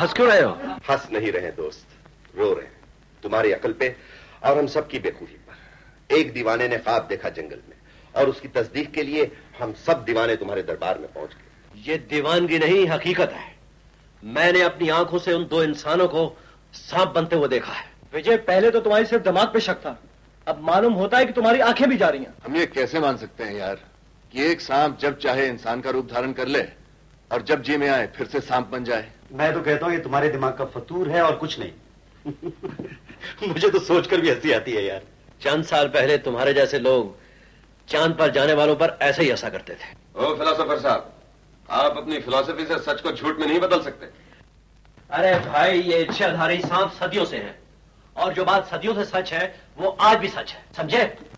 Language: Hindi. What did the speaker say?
हंस क्यों रहे हो? हंस नहीं रहे दोस्त, रो रहे हैं तुम्हारी अकल पे और हम सब की बेखूफी पर। एक दीवाने ने ख्वाब देखा जंगल में और उसकी तस्दीक के लिए हम सब दीवाने तुम्हारे दरबार में पहुंच गए। ये दीवानगी नहीं, हकीकत है। मैंने अपनी आंखों से उन दो इंसानों को सांप बनते हुए देखा है। विजय, पहले तो तुम्हारी सिर्फ दिमाग पे शक था, अब मालूम होता है कि तुम्हारी आंखें भी जा रही हैं। हम ये कैसे मान सकते हैं यार कि एक सांप जब चाहे इंसान का रूप धारण कर ले और जब जी में आए फिर से सांप बन जाए? मैं तो कहता हूं ये तुम्हारे दिमाग का फतूर है और कुछ नहीं। मुझे तो सोचकर भी हंसी आती है यार। चंद साल पहले तुम्हारे जैसे लोग चांद पर जाने वालों पर ऐसे ही हंसा करते थे। ओ फिलोसोफर साहब, आप अपनी फिलॉसफी से सच को झूठ में नहीं बदल सकते। अरे भाई, ये इच्छाधारी सांप सदियों से है और जो बात सदियों से सच है वो आज भी सच है, समझे?